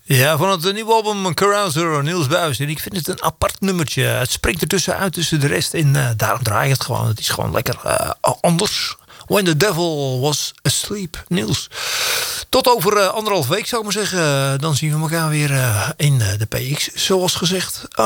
Ja, van het nieuwe album Carouser, Niels Buijs. En ik vind het een apart nummertje. Het springt er tussenuit tussen de rest. En daarom draai ik het gewoon. Het is gewoon lekker anders. When the Devil Was Asleep, Niels. Tot over 1,5 week zou ik maar zeggen. Dan zien we elkaar weer in de PX. Zoals gezegd.